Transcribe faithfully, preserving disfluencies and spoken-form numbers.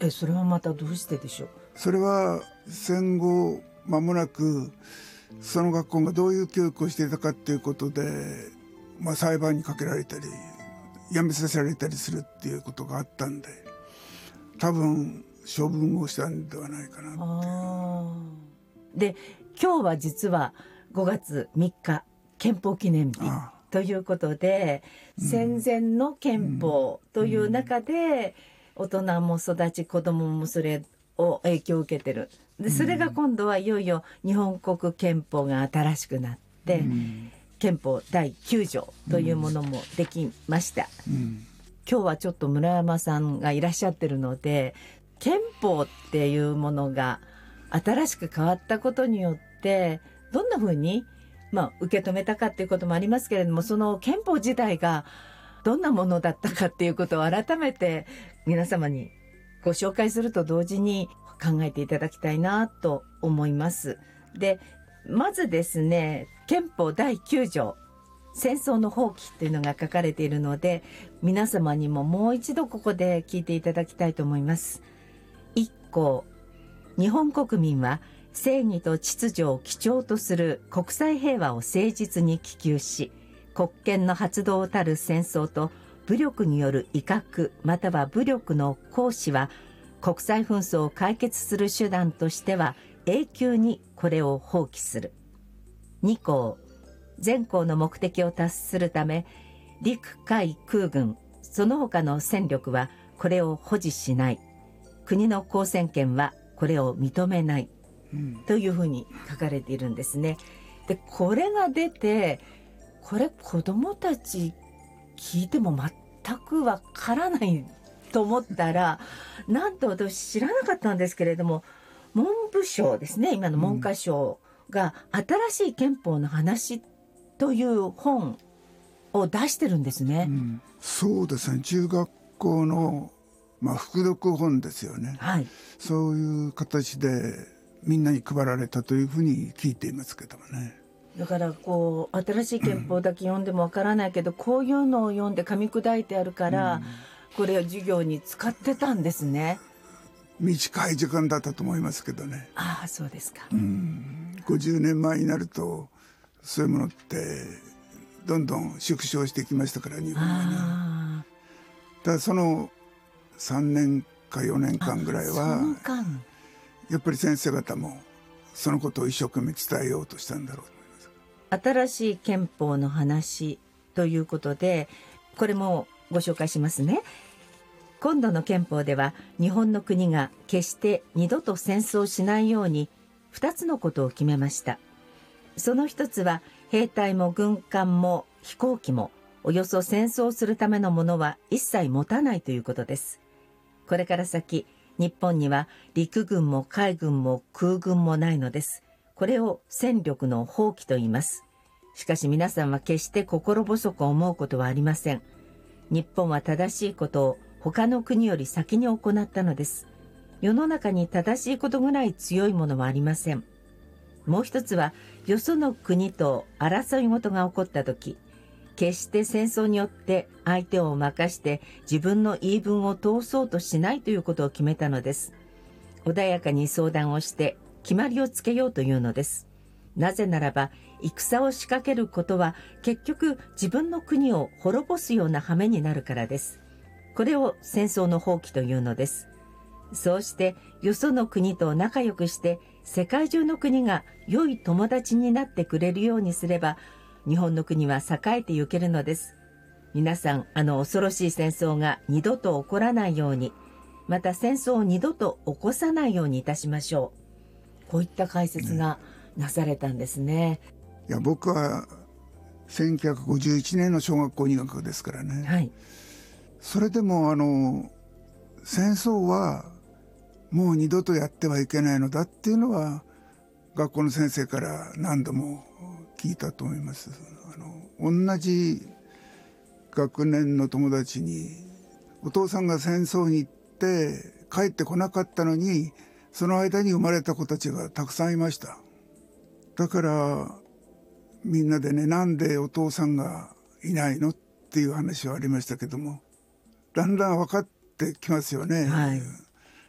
えそれはまたどうしてでしょう。 それは戦後間もなくその学校がどういう教育をしていたかっていうことで、まあ、裁判にかけられたり辞めさせられたりするっていうことがあったんで、多分処分をしたんではないかなって。 あで今日は実はごがつみっか憲法記念日ということで、うん、戦前の憲法という中で、うん、大人も育ち子供もそれを影響を受けてる。でそれが今度はいよいよ日本国憲法が新しくなって、うん、憲法だいきゅうじょうというものもできました、うん、今日はちょっと村山さんがいらっしゃってるので、憲法っていうものが新しく変わったことによってどんなふうに、まあ、受け止めたかっていうこともありますけれども、その憲法自体がどんなものだったかっていうことを改めて皆様にご紹介すると同時に考えていただきたいなと思います。で、まずですね、憲法だいきゅうじょう戦争の放棄というのが書かれているので、皆様にももう一度ここで聞いていただきたいと思います。いっこう、日本国民は正義と秩序を基調とする国際平和を誠実に希求し、国権の発動たる戦争と武力による威嚇または武力の行使は国際紛争を解決する手段としては永久にこれを放棄する。にこう、全項の目的を達するため陸海空軍その他の戦力はこれを保持しない。国の公選権はこれを認めない、うん、というふうに書かれているんですね。でこれが出て、これ子どもたち聞いても全くわからないと思ったら、なんと私知らなかったんですけれども、文部省ですね、今の文科省が新しい憲法の話という本を出してるんですね、うん、 そうですね。中学校の、まあ、副読本ですよね、はい、そういう形でみんなに配られたというふうに聞いていますけどもね。 だからこう新しい憲法だけ読んでもわからないけど、うん、こういうのを読んで噛み砕いてあるから、うん、これを授業に使ってたんですね。 短い時間だったと思いますけどね。 ああ、そうですか。 うん、ごじゅうねんまえになるとそういうものってどんどん縮小してきましたから、日本はね。ただそのさんねんかよねんかんぐらいはやっぱり先生方もそのことを一生懸命伝えようとしたんだろうと思います。 新しい憲法の話ということで、これもご紹介しますね。今度の憲法では日本の国が決して二度と戦争しないようにふたつのことを決めました。その一つは兵隊も軍艦も飛行機もおよそ戦争するためのものは一切持たないということです。これから先、日本には陸軍も海軍も空軍もないのです。これを戦力の放棄と言います。しかし皆さんは決して心細く思うことはありません。日本は正しいことを他の国より先に行ったのです。世の中に正しいことぐらい強いものはありません。もう一つは、よその国と争い事が起こったとき、決して戦争によって相手を任して自分の言い分を通そうとしないということを決めたのです。穏やかに相談をして決まりをつけようというのです。なぜならば、戦を仕掛けることは結局自分の国を滅ぼすような羽目になるからです。これを戦争の放棄というのです。そうしてよその国と仲良くして世界中の国が良い友達になってくれるようにすれば、日本の国は栄えてゆけるのです。皆さん、あの恐ろしい戦争が二度と起こらないように、また戦争を二度と起こさないようにいたしましょう。こういった解説がなされたんですね。 いや、僕はせんきゅうひゃくごじゅういちねんの小学校入学ですからね、はい、それでもあの戦争はもう二度とやってはいけないのだっていうのは学校の先生から何度も聞いたと思います。あの同じ学年の友達にお父さんが戦争に行って帰ってこなかったのに、その間に生まれた子たちがたくさんいました。だからみんなでね、なんでお父さんがいないのっていう話はありましたけども、だんだん分かってきますよね、はい、